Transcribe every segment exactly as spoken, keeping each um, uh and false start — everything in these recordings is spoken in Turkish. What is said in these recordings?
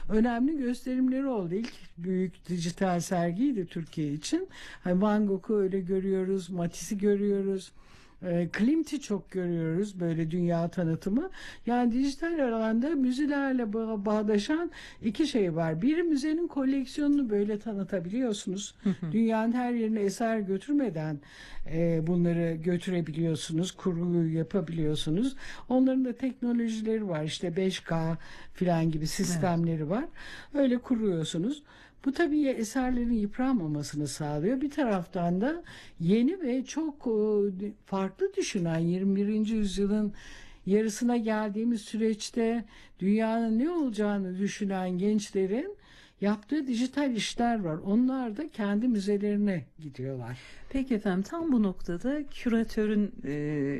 önemli gösterimleri oldu. İlk büyük dijital sergiydi Türkiye için. Hani Van Gogh'u öyle görüyoruz, Matisse'i görüyoruz. E, Klimt'i çok görüyoruz, böyle dünya tanıtımı. Yani dijital alanda müzelerle ba- bağdaşan iki şey var. Bir, müzenin koleksiyonunu böyle tanıtabiliyorsunuz. Dünyanın her yerine eser götürmeden e, bunları götürebiliyorsunuz, kurgu yapabiliyorsunuz. Onların da teknolojileri var. İşte beş K filan gibi sistemleri var. Öyle kuruyorsunuz. Bu tabii eserlerin yıpranmamasını sağlıyor. Bir taraftan da yeni ve çok e, farklı düşünen yirmi birinci yüzyılın yarısına geldiğimiz süreçte dünyanın ne olacağını düşünen gençlerin yaptığı dijital işler var. Onlar da kendi müzelerine gidiyorlar. Peki efendim, tam bu noktada küratörün e,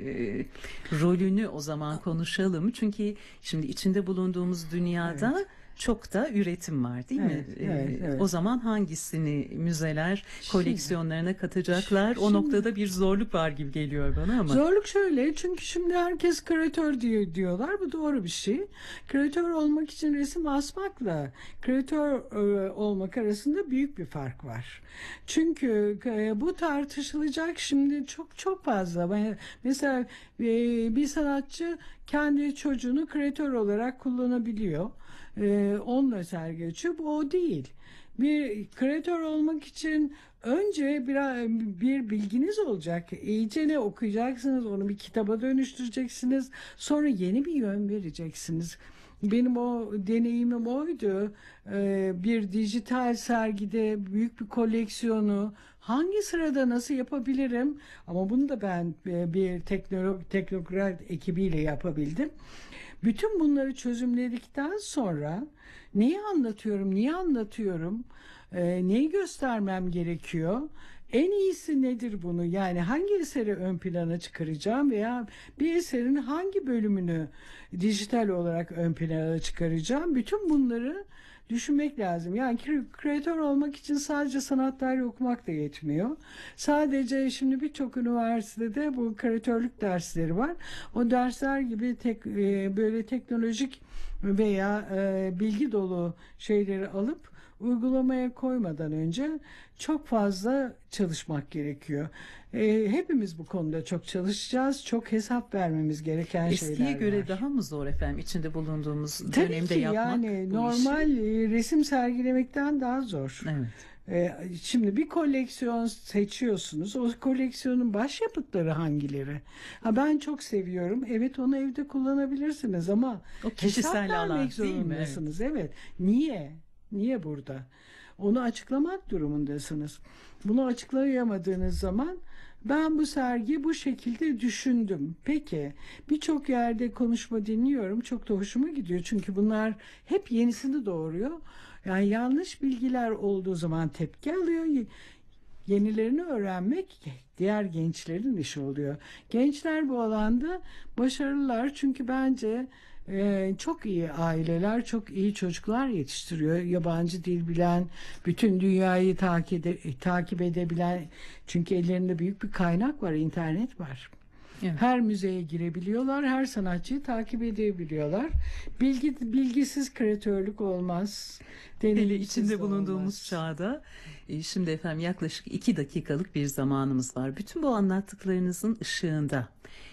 rolünü o zaman konuşalım. Çünkü şimdi içinde bulunduğumuz dünyada Evet. çok da üretim var, değil mi? Evet, evet, E, evet. O zaman hangisini müzeler koleksiyonlarına katacaklar? O Şimdi- noktada bir zorluk var gibi geliyor bana ama. Zorluk şöyle, çünkü şimdi herkes kreatör diyor, diyorlar. Bu doğru bir şey. Kreatör olmak için resim asmakla kreatör e, olmak arasında büyük bir fark var. Çünkü e, bu tartışılacak şimdi çok çok fazla. Ben, mesela e, bir sanatçı kendi çocuğunu kreatör olarak kullanabiliyor. E, onunla sergi açıyor. Bu o değil. Bir kreatör olmak için önce bir, bir bilginiz olacak. İyice ne okuyacaksınız, onu bir kitaba dönüştüreceksiniz. Sonra yeni bir yön vereceksiniz. Benim o deneyimim oydu. Ee, bir dijital sergide büyük bir koleksiyonu hangi sırada nasıl yapabilirim? Ama bunu da ben e, bir teknolog, teknokrat ekibiyle yapabildim. Bütün bunları çözümledikten sonra neyi anlatıyorum, niye anlatıyorum, e, neyi göstermem gerekiyor, en iyisi nedir bunu? Yani hangi eseri ön plana çıkaracağım veya bir eserin hangi bölümünü dijital olarak ön plana çıkaracağım? Bütün bunları düşünmek lazım. Yani kreatör olmak için sadece sanat tarihi okumak da yetmiyor. Sadece şimdi birçok üniversitede bu kreatörlük dersleri var. O dersler gibi tek, e, böyle teknolojik veya e, bilgi dolu şeyleri alıp uygulamaya koymadan önce çok fazla çalışmak gerekiyor. E, hepimiz bu konuda çok çalışacağız. Çok hesap vermemiz gereken Eskiye şeyler göre var. daha mı zor efendim içinde bulunduğumuz Tabii dönemde ki yapmak yani bu normal işi? e, resim sergilemekten daha zor. Evet. E, şimdi bir koleksiyon seçiyorsunuz. O koleksiyonun başyapıtları hangileri? Ha, ben çok seviyorum. Evet, onu evde kullanabilirsiniz ama O kişisel hesap alan, vermek değil mi? Evet. zorundasınız. Evet. Niye? Niye burada? Onu açıklamak durumundasınız. Bunu açıklayamadığınız zaman ben bu sergiyi bu şekilde düşündüm. Peki, birçok yerde konuşma dinliyorum. Çok da hoşuma gidiyor. Çünkü bunlar hep yenisini doğuruyor. Yani yanlış bilgiler olduğu zaman tepki alıyor. Yenilerini öğrenmek diğer gençlerin işi oluyor. Gençler bu alanda başarılılar çünkü bence e, çok iyi aileler, çok iyi çocuklar yetiştiriyor. Yabancı dil bilen, bütün dünyayı takip, ede, takip edebilen, çünkü ellerinde büyük bir kaynak var, internet var. Evet. Her müzeye girebiliyorlar, her sanatçıyı takip edebiliyorlar. Bilgi, bilgisiz kreatörlük olmaz. Hele Deneyimsiz içinde de bulunduğumuz olmaz. çağda e, şimdi efendim yaklaşık iki dakikalık bir zamanımız var. Bütün bu anlattıklarınızın ışığında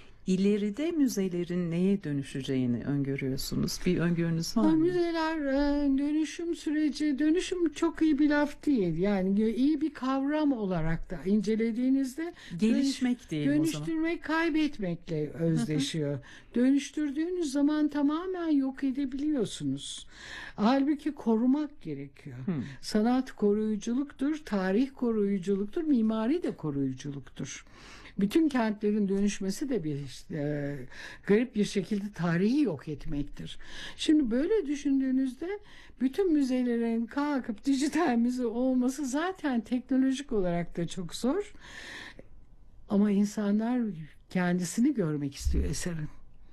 ileride müzelerin neye dönüşeceğini öngörüyorsunuz? Bir öngörünüz var Ha, mı? müzeler e, dönüşüm süreci, dönüşüm çok iyi bir laf değil. Yani iyi bir kavram olarak da incelediğinizde Gelişmek dönüş- diyelim o zaman. dönüştürmek kaybetmekle özdeşiyor. Dönüştürdüğünüz zaman tamamen yok edebiliyorsunuz. Halbuki korumak gerekiyor. Hmm. Sanat koruyuculuktur, tarih koruyuculuktur, mimari de koruyuculuktur. Bütün kentlerin dönüşmesi de bir e, garip bir şekilde tarihi yok etmektir. Şimdi böyle düşündüğünüzde bütün müzelerin kalkıp dijital müze olması zaten teknolojik olarak da çok zor. Ama insanlar kendisini görmek istiyor eserin.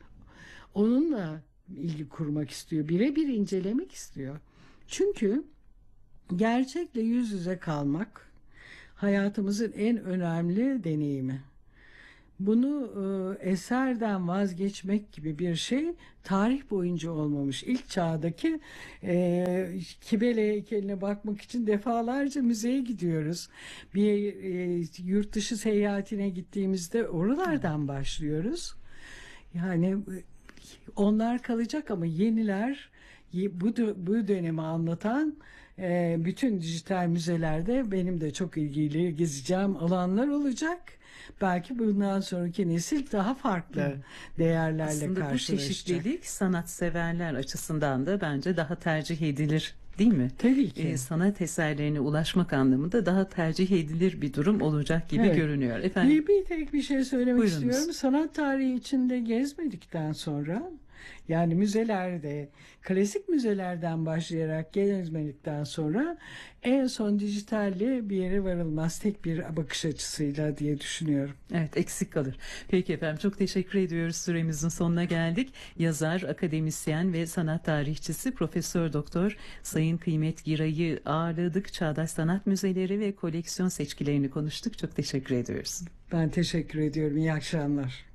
Onunla ilgi kurmak istiyor. Birebir incelemek istiyor. Çünkü gerçekle yüz yüze kalmak hayatımızın en önemli deneyimi. Bunu e, eserden vazgeçmek gibi bir şey tarih boyunca olmamış. İlk çağdaki e, Kibele heykeline bakmak için defalarca müzeye gidiyoruz. Bir e, yurt dışı seyahatine gittiğimizde oralardan başlıyoruz. Yani e, onlar kalacak ama yeniler ye- bu dö- bu dönemi anlatan e, bütün dijital müzelerde benim de çok ilgili gezeceğim alanlar olacak. Belki bundan sonraki nesil daha farklı değerlerle Aslında bu karşılaşacak. çeşitlilik sanatseverler açısından da bence daha tercih edilir, değil mi? Tabii ki. Ee, sanat eserlerine ulaşmak anlamında daha tercih edilir bir durum olacak gibi Evet. görünüyor. Efendim, Bir, bir tek bir şey söylemek Buyurunuz. istiyorum. Sanat tarihi içinde gezmedikten sonra, yani müzelerde, klasik müzelerden başlayarak gezmedikten sonra en son dijitalle bir yere varılmaz, tek bir bakış açısıyla diye düşünüyorum. evet, eksik kalır. Peki efendim, çok teşekkür ediyoruz. Süremizin sonuna geldik. Yazar, akademisyen ve sanat tarihçisi Profesör Doktor Sayın Kıymet Giray'ı ağırladık. Çağdaş Sanat Müzeleri ve koleksiyon seçkilerini konuştuk. Çok teşekkür ediyoruz. Ben teşekkür ediyorum. İyi akşamlar.